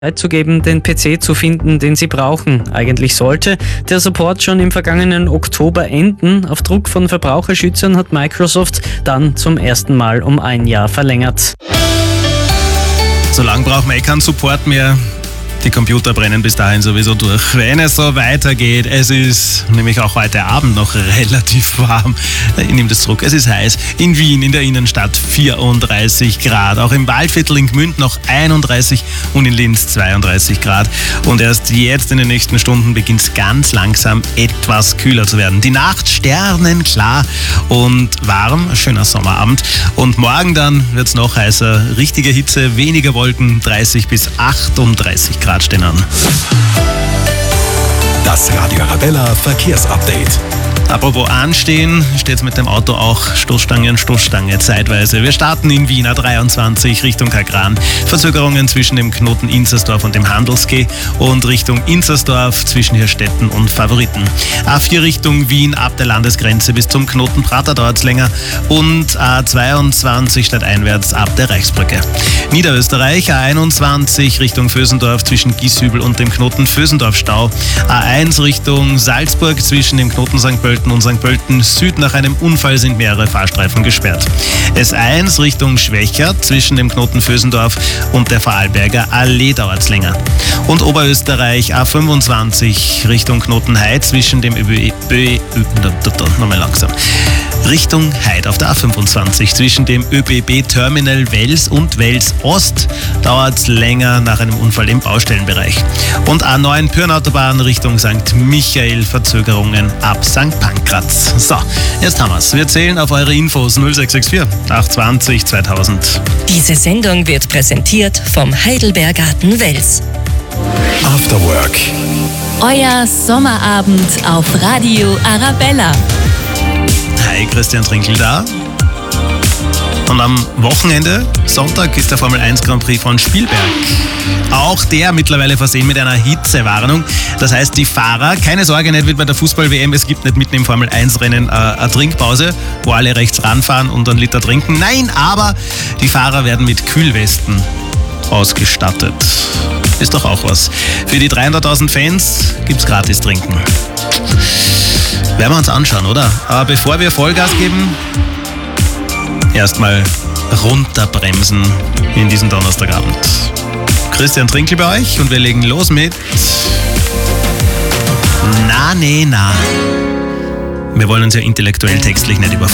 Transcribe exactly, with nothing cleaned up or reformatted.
Zeit zu geben, den P C zu finden, den sie brauchen. Eigentlich sollte der Support schon im vergangenen Oktober enden. Auf Druck von Verbraucherschützern hat Microsoft dann zum ersten Mal um ein Jahr verlängert. So lange braucht man eh keinen Support mehr. Die Computer brennen bis dahin sowieso durch. Wenn es so weitergeht, es ist nämlich auch heute Abend noch relativ warm. Ich nehme das zurück, es ist heiß. In Wien, in der Innenstadt vierunddreißig Grad. Auch im Waldviertel in Gmünd noch einunddreißig und in Linz zweiunddreißig Grad. Und erst jetzt in den nächsten Stunden beginnt es ganz langsam etwas kühler zu werden. Die Nacht sternenklar und warm, schöner Sommerabend. Und morgen dann wird es noch heißer, richtige Hitze, weniger Wolken, dreißig bis achtunddreißig Grad stehen an. Das Radio Arabella Verkehrsupdate. Apropos anstehen, steht mit dem Auto auch Stoßstange an Stoßstange zeitweise. Wir starten in Wien A dreiundzwanzig Richtung Kagran. Verzögerungen zwischen dem Knoten Inzersdorf und dem Handelsquai und Richtung Inzersdorf zwischen Hirstetten und Favoriten. A vier Richtung Wien ab der Landesgrenze bis zum Knoten Prater dauert es länger und A zweiundzwanzig stadteinwärts ab der Reichsbrücke. Niederösterreich A einundzwanzig Richtung Vösendorf zwischen Gieshübel und dem Knoten Vösendorf Stau. A eins Richtung Salzburg zwischen dem Knoten Sankt Pölten und Sankt Pölten Süd nach einem Unfall sind mehrere Fahrstreifen gesperrt. S eins Richtung Schwächert zwischen dem Knoten Vösendorf und der Vorarlberger Allee dauert es länger. Und Oberösterreich A fünfundzwanzig Richtung Knoten Heid zwischen dem ÖB, Ö, nochmal langsam. Richtung Heid auf der A fünfundzwanzig zwischen dem ÖBB-Terminal Wels und Wels Ost dauert es länger nach einem Unfall im Baustellenbereich. Und A neun Pyrnautobahn Richtung Sankt Michael Verzögerungen ab Sankt Pankratz. So, jetzt haben wir's. Wir zählen auf eure Infos null sechs sechs vier acht zwei null zweitausend. Diese Sendung wird präsentiert vom Heidelbergarten Wels. After Work. Euer Sommerabend auf Radio Arabella. Hi, Christian Trinkl da. Und am Wochenende, Sonntag, ist der Formel eins Grand Prix von Spielberg. Auch der mittlerweile versehen mit einer Hitzewarnung. Das heißt, die Fahrer, keine Sorge, nicht wie bei der Fußball-W M, es gibt nicht mitten im Formel eins Rennen äh, eine Trinkpause, wo alle rechts ranfahren und einen Liter trinken. Nein, aber die Fahrer werden mit Kühlwesten ausgestattet. Ist doch auch was. Für die dreihunderttausend Fans gibt's gratis Trinken. Werden wir uns anschauen, oder? Aber bevor wir Vollgas geben, erstmal runterbremsen in diesem Donnerstagabend. Christian Trinkl bei euch und wir legen los mit Na, nee, na. Wir wollen uns ja intellektuell textlich nicht über